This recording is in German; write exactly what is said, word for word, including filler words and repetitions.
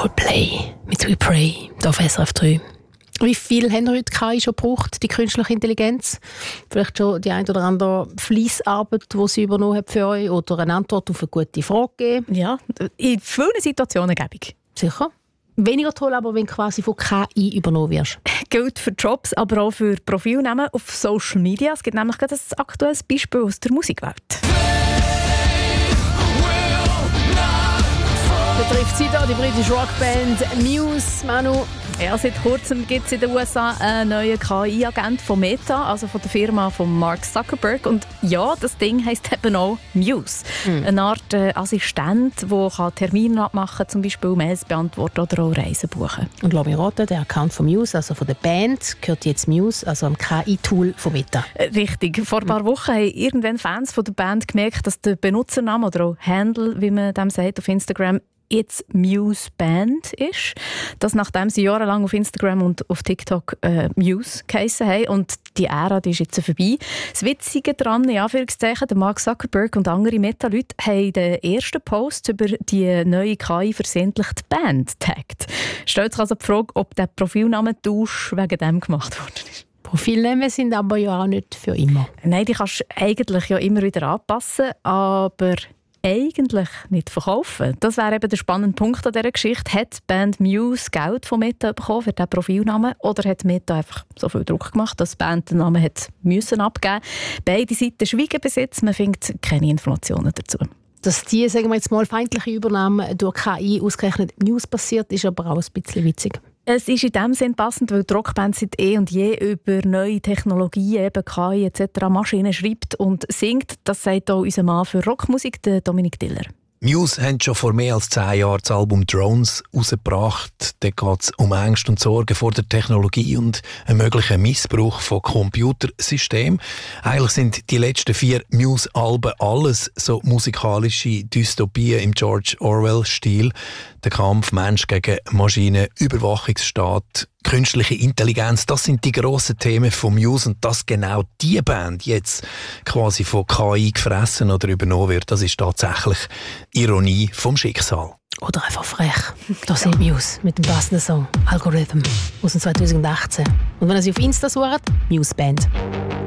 Coldplay mit «We Pray» hier auf S R F drei. Wie viel haben wir heute K I schon gebraucht, die künstliche Intelligenz? Vielleicht schon die ein oder andere Fleissarbeit, die sie übernommen hat für euch, oder eine Antwort auf eine gute Frage geben? Ja, in vielen Situationen gäbig. Sicher. Weniger toll aber, wenn du quasi von K I übernommen wirst. Gilt für Jobs, aber auch für Profilnamen auf Social Media. Es gibt nämlich gerade ein aktuelles Beispiel aus der Musikwelt. Betrifft sie da die britische Rockband Muse, Manu? Ja, seit kurzem gibt es in den U S A einen neuen K I-Agent von Meta, also von der Firma von Mark Zuckerberg. Und ja, das Ding heisst eben auch Muse. Mhm. Eine Art äh, Assistent, der Termine abmachen kann, zum Beispiel Mails beantworten oder auch Reisen buchen. Und lass mich raten, der Account von Muse, also von der Band, gehört jetzt Muse, also am K I-Tool von Meta. Äh, richtig. Vor ein paar Wochen haben irgendwann Fans von der Band gemerkt, dass der Benutzername oder auch Handle, wie man dem sagt, auf Instagram jetzt Muse Band ist. Das nachdem sie jahrelang auf Instagram und auf TikTok äh, Muse geheissen haben. Und die Ära die ist jetzt vorbei. Das Witzige daran, in Anführungszeichen, der Mark Zuckerberg und andere Meta-Leute haben den ersten Post über die neue K I versehentlich die Band getaggt. Stellt sich also die Frage, ob der Profilnamentausch wegen dem gemacht worden ist. Profilnamen sind aber ja auch nicht für immer. Nein, die kannst du eigentlich ja immer wieder anpassen, aber eigentlich nicht verkaufen. Das wäre eben der spannende Punkt an dieser Geschichte. Hat die Band Muse Geld von Meta bekommen für diesen Profilnamen oder hat Meta einfach so viel Druck gemacht, dass die Band den Namen hat müssen abgeben? Beide Seiten schweigen bis jetzt, man findet keine Informationen dazu. Dass die, sagen wir jetzt mal, feindliche Übernahme durch K I ausgerechnet Muse passiert, ist aber auch ein bisschen witzig. Es ist in dem Sinn passend, weil die Rockband seit eh und je über neue Technologien, eben K I et cetera Maschinen schreibt und singt. Das sagt auch unser Mann für Rockmusik, der Dominik Diller. Muse haben schon vor mehr als zehn Jahren das Album «Drones» rausgebracht. Da geht es um Ängste und Sorgen vor der Technologie und einen möglichen Missbrauch von Computersystemen. Eigentlich sind die letzten vier Muse-Alben alles so musikalische Dystopien im George Orwell-Stil. Der Kampf Mensch gegen Maschine, Überwachungsstaat, künstliche Intelligenz, das sind die grossen Themen von Muse und dass genau die Band jetzt quasi von K I gefressen oder übernommen wird, das ist tatsächlich Ironie vom Schicksal. Oder einfach frech. Das sind Muse mit dem passenden Song «Algorithm» aus dem zweitausendachtzehn. Und wenn ihr sie auf Insta sucht, Muse Band.